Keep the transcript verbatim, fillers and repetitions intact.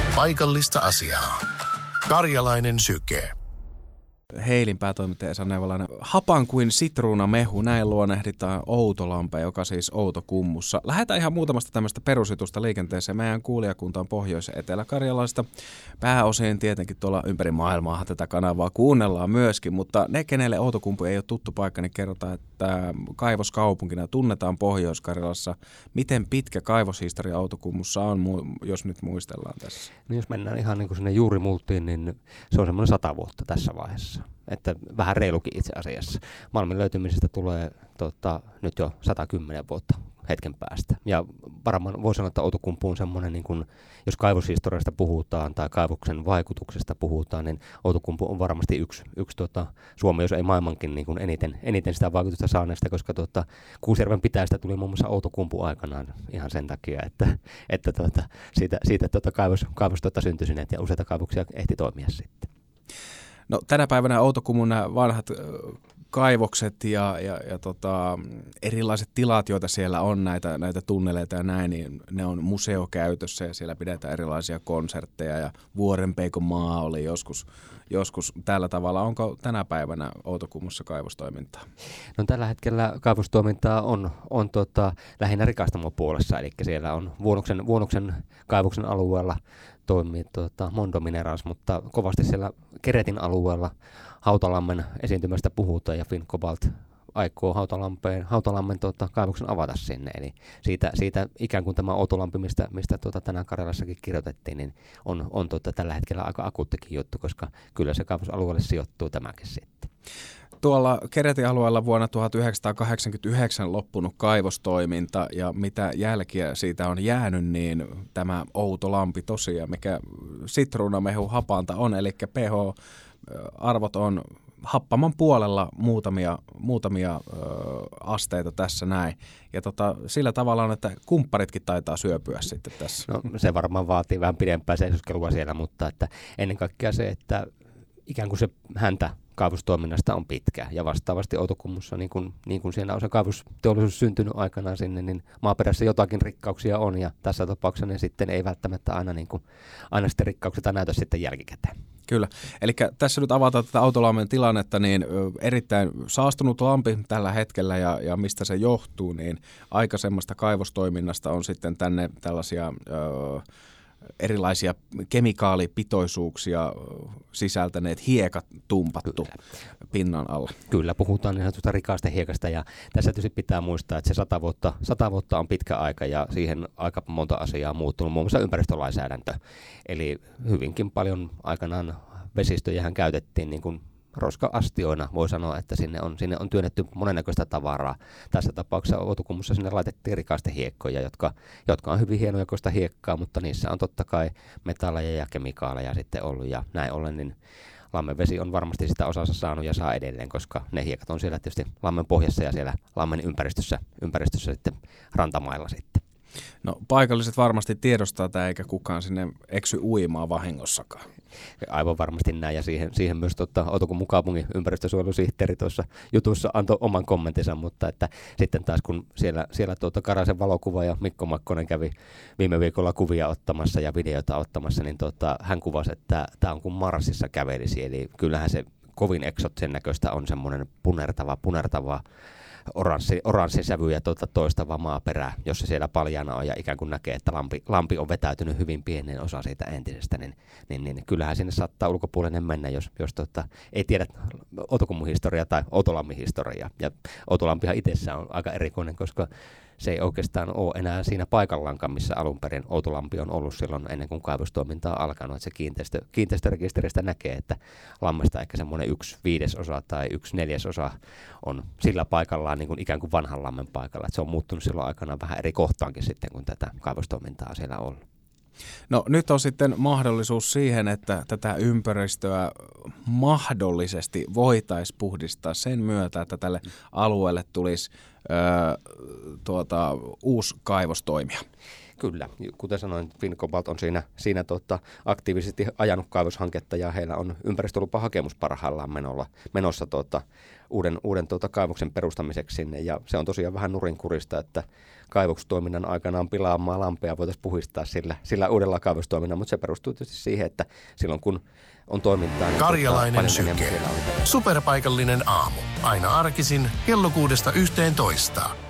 Paikallista asiaa. Karjalainen syke. Heilin päätoimittaja Esa Neuvolainen. Hapan kuin sitruunamehu, näin luonnehditaan Outolampe, joka siis Outokummussa. Lähdetään ihan muutamasta tämmöistä perusjutusta liikenteeseen. Meidän kuulijakunta on Pohjois- ja Etelä-Karjalasta. Pääosin tietenkin tuolla ympäri maailmaa tätä kanavaa kuunnellaan myöskin, mutta ne, kenelle Outokumpu ei ole tuttu paikka, niin kerrotaan, että kaivoskaupunkina tunnetaan Pohjois-Karjalassa. Miten pitkä kaivoshistoria Outokummussa on, jos nyt muistellaan tässä? No jos mennään ihan niin kuin sinne juurimulttiin, niin se on semmoinen sata vuotta tässä vaiheessa. Että vähän reilukin itse asiassa. Malmin löytymisestä tulee tota, nyt jo sata kymmenen vuotta hetken päästä. Ja varmaan voi sanoa, että Outokumpu on semmoinen, niin kun, jos kaivoshistoriasta puhutaan tai kaivoksen vaikutuksesta puhutaan, niin Outokumpu on varmasti yksi, yksi tota, Suomi, jos ei maailmankin niin kun eniten, eniten sitä vaikutusta saaneesta, koska tota, Kuusjärven pitäjästä tuli muun muassa Outokumpu aikanaan ihan sen takia, että, että tota, siitä, siitä tota, kaivos, kaivos tota, syntyi sinne ja useita kaivoksia ehti toimia sitten. No, tänä päivänä Outokummun nämä vanhat kaivokset ja, ja, ja tota, erilaiset tilat, joita siellä on, näitä, näitä tunneleita ja näin, niin ne on museokäytössä ja siellä pidetään erilaisia konsertteja ja Vuorenpeikon maa oli joskus, joskus tällä tavalla. Onko tänä päivänä Outokummussa kaivostoimintaa? No tällä hetkellä kaivostoimintaa on, on tota, lähinnä rikastamopuolessa, eli siellä on Vuonoksen, Vuonoksen kaivoksen alueella toimii tuota, Mondo Minerals, mutta kovasti siellä Keretin alueella Hautalammen esiintymästä puhutaan ja Fincobalt aikoo Hautalampeen, Hautalammen tuota, kaivoksen avata sinne. Eli siitä, siitä ikään kuin tämä Outolampi, mistä, mistä tuota, tänään Karjalassakin kirjoitettiin, niin on, on tuota, tällä hetkellä aika akuuttikin juttu, koska kyllä se kaivosalueelle sijoittuu tämäkin sitten. Tuolla Keretin alueella vuonna tuhatyhdeksänsataakahdeksankymmentäyhdeksän loppunut kaivostoiminta ja mitä jälkiä siitä on jäänyt, niin tämä Outolampi tosiaan, mikä sitruunamehu hapanta on, eli pH-arvot on happaman puolella muutamia, muutamia ö, asteita tässä näin. Ja tota, sillä tavalla on, että kumpparitkin taitaa syöpyä sitten tässä. No se varmaan vaatii vähän pidempää seisoskelua siellä, mutta että ennen kaikkea se, että ikään kuin se häntä kaivostoiminnasta on pitkä ja vastaavasti Outokummussa, niin kuin, niin kuin siellä on se kaivosteollisuus syntynyt aikanaan sinne, niin maaperässä jotakin rikkauksia on ja tässä tapauksessa ne sitten ei välttämättä aina, niin kuin, aina sitten rikkauksia näytä sitten jälkikäteen. Kyllä. Eli tässä nyt avataan tätä Outolammen tilannetta, niin erittäin saastunut lampi tällä hetkellä ja, ja mistä se johtuu, niin aikaisemmasta kaivostoiminnasta on sitten tänne tällaisia Öö, erilaisia kemikaalipitoisuuksia sisältäneet hiekat tumpattu Kyllä. pinnan alle. Kyllä, puhutaan niin sanotusta rikaasta hiekasta ja tässä tietysti pitää muistaa, että se sata vuotta, sata vuotta on pitkä aika ja siihen aika monta asiaa on muuttunut, muun muassa ympäristölainsäädäntö. Eli hyvinkin paljon aikanaan vesistöjähän käytettiin niin kuin roska-astioina, voi sanoa, että sinne on, sinne on työnnetty monennäköistä tavaraa. Tässä tapauksessa Outokummussa sinne laitettiin rikastehiekkoja, jotka, jotka on hyvin hienojakoista hiekkaa, mutta niissä on totta kai metalleja ja kemikaaleja sitten ollut. Ja näin ollen niin Lammen vesi on varmasti sitä osansa saanut ja saa edelleen, koska ne hiekat on siellä tietysti Lammen pohjassa ja siellä Lammen ympäristössä, ympäristössä sitten rantamailla sitten. No paikalliset varmasti tiedostaa tämä, eikä kukaan sinne eksy uimaan vahingossakaan. Aivan varmasti näin, ja siihen, siihen myös tota, Outokummun kaupungin ympäristösuojelusihteeri tuossa jutussa antoi oman kommenttinsa, mutta että sitten taas kun siellä, siellä tuota Karasen valokuva ja Mikko Makkonen kävi viime viikolla kuvia ottamassa ja videota ottamassa, niin tota, hän kuvasi, että tämä on kuin Marsissa kävelisi, eli kyllähän se kovin eksotsen näköistä on semmoinen punertava, punertava oranssi, oranssin sävyjä tuota toistava maaperää, jossa siellä paljana on ja ikään kuin näkee, että lampi, lampi on vetäytynyt hyvin pienen osa siitä entisestä, niin, niin, niin kyllähän sinne saattaa ulkopuolinen mennä, jos, jos tota, ei tiedä Outokummun historiaa tai Outolammin historiaa. Ja Outolampihan itsessään on aika erikoinen, koska se ei oikeastaan ole enää siinä paikallaankaan, missä alun perin Outolampi on ollut silloin ennen kuin kaivostoiminta on alkanut. Että se kiinteistö, kiinteistörekisteristä näkee, että Lammesta ehkä semmoinen yksi viidesosa tai yksi neljäsosa on sillä paikallaan niin kuin ikään kuin vanhan Lammen paikalla. Että se on muuttunut silloin aikanaan vähän eri kohtaankin sitten, kun tätä kaivostoimintaa siellä on ollut. No nyt on sitten mahdollisuus siihen, että tätä ympäristöä mahdollisesti voitaisiin puhdistaa sen myötä, että tälle alueelle tulisi öö, tuota, uusi kaivostoimija. Kyllä, kuten sanoin, Finncobalt on siinä, siinä tota, aktiivisesti ajanut kaivoshanketta ja heillä on ympäristölupahakemus parhaillaan menolla, menossa tota, uuden, uuden tota, kaivoksen perustamiseksi sinne. Ja se on tosiaan vähän nurinkurista, että kaivostoiminnan aikanaan pilaamaa lampea voitaisiin puhistaa sillä, sillä uudella kaivostoiminnalla, mutta se perustuu tietysti siihen, että silloin kun on toimintaa, niin Karjalainen tota, syke. Superpaikallinen aamu. Aina arkisin kello kuudesta yhteentoista.